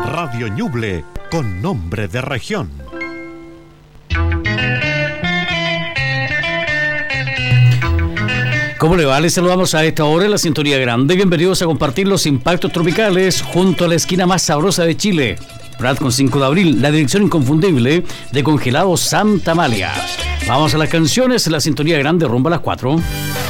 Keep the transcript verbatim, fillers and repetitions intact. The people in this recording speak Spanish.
Radio Ñuble, con nombre de región. ¿Cómo le va? Les saludamos a esta hora en la Sintonía Grande. Bienvenidos a compartir los impactos tropicales junto a la esquina más sabrosa de Chile. Prat con cinco de abril, la dirección inconfundible de Congelados Santa Amalia. Vamos a las canciones, la Sintonía Grande rumbo a las cuatro.